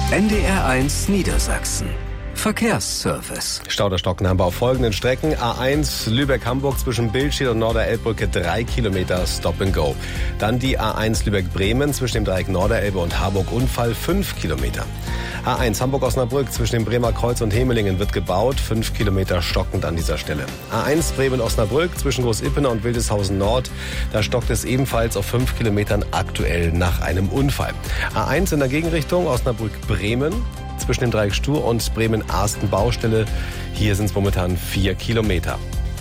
NDR1 Niedersachsen. Verkehrsservice. Stau der Stocken haben wir auf folgenden Strecken. A1 Lübeck-Hamburg zwischen Billstedt und Norderelbbrücke 3 Kilometer Stop and Go. Dann die A1 Lübeck-Bremen zwischen dem Dreieck Norderelbe und Harburg-Unfall 5 Kilometer. A1 Hamburg-Osnabrück zwischen dem Bremer Kreuz und Hemelingen wird gebaut, 5 Kilometer stockend an dieser Stelle. A1 Bremen-Osnabrück zwischen Groß-Ippener und Wildeshausen Nord, da stockt es ebenfalls auf 5 Kilometern aktuell nach einem Unfall. A1 in der Gegenrichtung Osnabrück-Bremen zwischen dem Dreieck Stur und Bremen-Arsten Baustelle. Hier sind es momentan 4 Kilometer.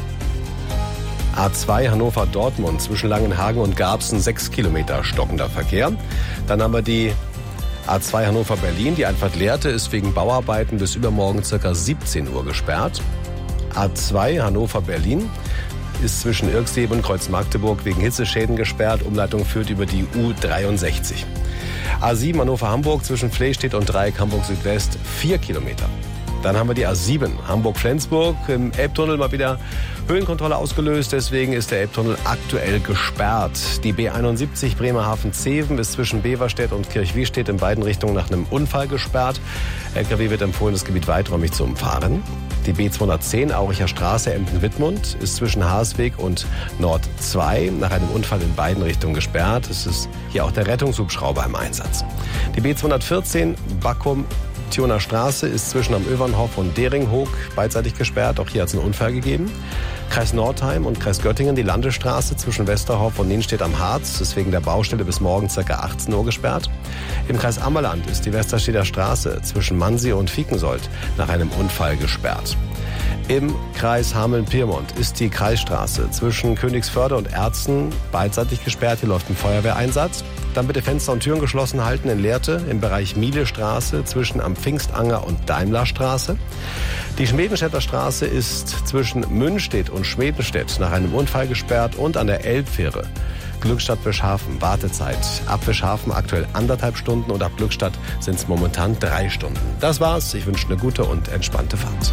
A2 Hannover-Dortmund zwischen Langenhagen und Garbsen 6 Kilometer stockender Verkehr. Dann haben wir die A2 Hannover-Berlin. Die Einfahrt Lehrte ist wegen Bauarbeiten bis übermorgen ca. 17 Uhr gesperrt. A2 Hannover-Berlin ist zwischen Irxleben und Kreuz-Magdeburg wegen Hitzeschäden gesperrt. Umleitung führt über die U63. A7 Hannover-Hamburg zwischen Flehstedt und Dreieck Hamburg-Südwest 4 Kilometer. Dann haben wir die A7 Hamburg-Flensburg im Elbtunnel mal wieder Höhenkontrolle ausgelöst. Deswegen ist der Elbtunnel aktuell gesperrt. Die B71 Bremerhaven-Zeven ist zwischen Beverstedt und Kirchwiestedt in beiden Richtungen nach einem Unfall gesperrt. LKW wird empfohlen, das Gebiet weiträumig zu umfahren. Die B210 Auricher Straße Emden-Wittmund ist zwischen Haasweg und Nord 2 nach einem Unfall in beiden Richtungen gesperrt. Es ist hier auch der Rettungshubschrauber im Einsatz. Die B214 Backum-Thioner Straße ist zwischen am Övernhof und Deringhoek beidseitig gesperrt. Auch hier hat es einen Unfall gegeben. Kreis Nordheim und Kreis Göttingen die Landesstraße zwischen Westerhof und Nienstedt am Harz ist wegen der Baustelle bis morgen ca. 18 Uhr gesperrt. Im Kreis Ammerland ist die Westerstedter Straße zwischen Mansi und Viekensold nach einem Unfall gesperrt. Im Kreis Hameln-Pyrmont ist die Kreisstraße zwischen Königsförde und Erzen beidseitig gesperrt. Hier läuft ein Feuerwehreinsatz. Dann bitte Fenster und Türen geschlossen halten in Lehrte im Bereich Mielestraße zwischen am Pfingstanger und Daimlerstraße. Die Schmedenstädter Straße ist zwischen Münstedt und Schmedenstedt nach einem Unfall gesperrt und an der Elbfähre Glückstadt-Wischhafen Wartezeit. Ab Wischhafen aktuell 1,5 Stunden und ab Glückstadt sind es momentan 3 Stunden. Das war's. Ich wünsche eine gute und entspannte Fahrt.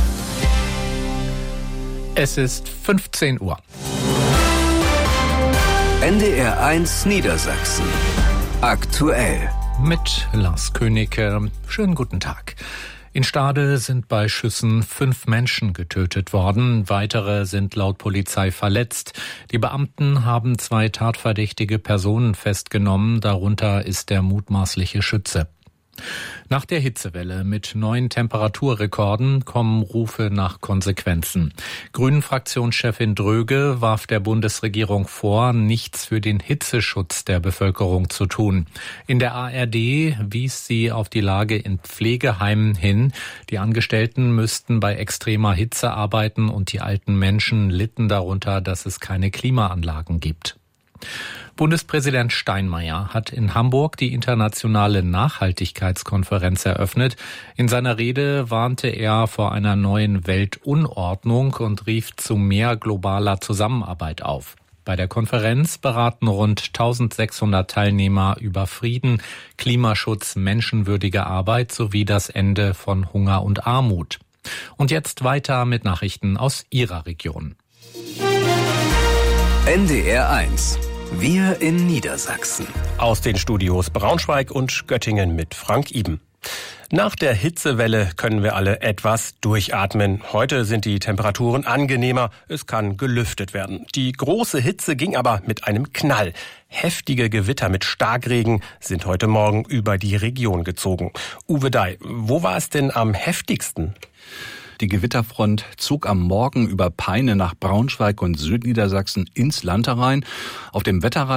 Es ist 15 Uhr. NDR1 Niedersachsen. Aktuell. Mit Lars Königke. Schönen guten Tag. In Stade sind bei Schüssen 5 Menschen getötet worden. Weitere sind laut Polizei verletzt. Die Beamten haben 2 tatverdächtige Personen festgenommen. Darunter ist der mutmaßliche Schütze. Nach der Hitzewelle mit neuen Temperaturrekorden kommen Rufe nach Konsequenzen. Grünen-Fraktionschefin Dröge warf der Bundesregierung vor, nichts für den Hitzeschutz der Bevölkerung zu tun. In der ARD wies sie auf die Lage in Pflegeheimen hin. Die Angestellten müssten bei extremer Hitze arbeiten und die alten Menschen litten darunter, dass es keine Klimaanlagen gibt. Bundespräsident Steinmeier hat in Hamburg die internationale Nachhaltigkeitskonferenz eröffnet. In seiner Rede warnte er vor einer neuen Weltunordnung und rief zu mehr globaler Zusammenarbeit auf. Bei der Konferenz beraten rund 1600 Teilnehmer über Frieden, Klimaschutz, menschenwürdige Arbeit sowie das Ende von Hunger und Armut. Und jetzt weiter mit Nachrichten aus Ihrer Region. NDR1. Wir in Niedersachsen. Aus den Studios Braunschweig und Göttingen mit Frank Iben. Nach der Hitzewelle können wir alle etwas durchatmen. Heute sind die Temperaturen angenehmer, es kann gelüftet werden. Die große Hitze ging aber mit einem Knall. Heftige Gewitter mit Starkregen sind heute Morgen über die Region gezogen. Uwe Dai, wo war es denn am heftigsten? Die Gewitterfront zog am Morgen über Peine nach Braunschweig und Südniedersachsen ins Land herein. Auf dem Wetterradar